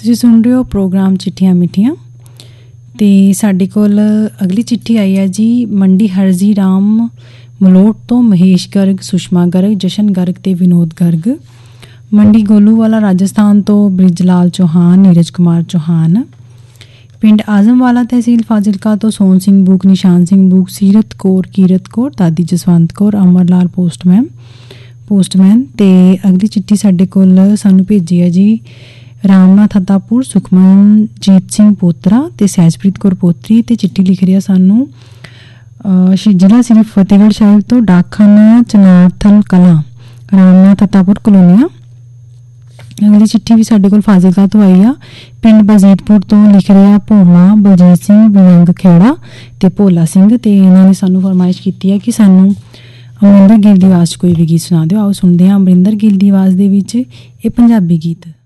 ਤੁਸੀਂ ਸੁਣ ਰਹੇ ਹੋ ਪ੍ਰੋਗਰਾਮ ਚਿੱਠੀਆਂ ਮਿੱਠੀਆਂ ਅਤੇ ਸਾਡੇ ਕੋਲ ਅਗਲੀ ਚਿੱਠੀ ਆਈ ਹੈ ਜੀ ਮੰਡੀ ਹਰਜੀ ਰਾਮ ਮਲੋਟ ਤੋਂ ਮਹੇਸ਼ ਗਰਗ, ਸੁਸ਼ਮਾ ਗਰਗ, ਜਸ਼ਨ ਗਰਗ ਅਤੇ ਵਿਨੋਦ ਗਰਗ। ਮੰਡੀ ਗੋਲੂਵਾਲਾ ਰਾਜਸਥਾਨ ਤੋਂ ਬ੍ਰਿਜਲਾਲ ਚੌਹਾਨ, ਨੀਰਜ ਕੁਮਾਰ ਚੌਹਾਨ। ਪਿੰਡ ਆਜ਼ਮਵਾਲਾ ਤਹਿਸੀਲ ਫਾਜ਼ਿਲਕਾ ਤੋਂ ਸੋਹਣ ਸਿੰਘ ਬੂਕ, ਨਿਸ਼ਾਨ ਸਿੰਘ ਬੂਕ, ਸੀਰਤ ਕੌਰ, ਕੀਰਤ ਕੌਰ, ਦਾਦੀ ਜਸਵੰਤ ਕੌਰ, ਅਮਰਲਾਲ ਪੋਸਟਮੈਨ। ਅਤੇ ਅਗਲੀ ਚਿੱਠੀ ਸਾਡੇ ਕੋਲ ਸਾਨੂੰ ਭੇਜੀ ਹੈ ਜੀ ਰਾਮਨਾਥ ਹੱਤਾਪੁਰ, ਸੁਖਮਨਜੀਤ ਸਿੰਘ ਪੋਤਰਾ ਅਤੇ ਸਹਿਜਪ੍ਰੀਤ ਕੌਰ ਪੋਤਰੀ। ਅਤੇ ਚਿੱਠੀ ਲਿਖ ਰਿਹਾ ਸਾਨੂੰ ਜ਼ਿਲ੍ਹਾ ਸ੍ਰੀ ਫਤਿਹਗੜ੍ਹ ਸਾਹਿਬ ਤੋਂ ਡਾਕਖਾਨਾ ਚਨਾਰਥਲ ਕਲਾਂ, ਰਾਮਨਾਥ ਹੱਤਾਪੁਰ ਕਲੋਨੀਆਂ। ਅਗਲੀ ਚਿੱਠੀ ਵੀ ਸਾਡੇ ਕੋਲ ਫਾਜ਼ਿਲਕਾ ਤੋਂ ਆਈ ਆ। ਪਿੰਡ ਬਜੀਤਪੁਰ ਤੋਂ ਲਿਖ ਰਿਹਾ ਭੋਮਾ ਬਲਜੀਤ ਸਿੰਘ, ਵਿਨੰਗ ਖੇੜਾ ਅਤੇ ਭੋਲਾ ਸਿੰਘ। ਅਤੇ ਇਹਨਾਂ ਨੇ ਸਾਨੂੰ ਫਰਮਾਇਸ਼ ਕੀਤੀ ਹੈ ਕਿ ਸਾਨੂੰ ਅਮਰਿੰਦਰ ਗਿੱਲ ਦੀ ਆਵਾਜ਼ 'ਚ ਕੋਈ ਵੀ ਗੀਤ ਸੁਣਾ ਦਿਓ। ਆਓ ਸੁਣਦੇ ਹਾਂ ਅਮਰਿੰਦਰ ਗਿੱਲ ਦੀ ਆਵਾਜ਼ ਦੇ ਵਿੱਚ ਇਹ ਪੰਜਾਬੀ ਗੀਤ।